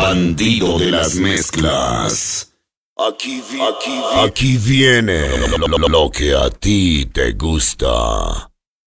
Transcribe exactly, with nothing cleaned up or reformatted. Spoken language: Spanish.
bandido de las mezclas. Aquí, vi aquí, vi aquí viene lo, lo, lo que a ti te gusta.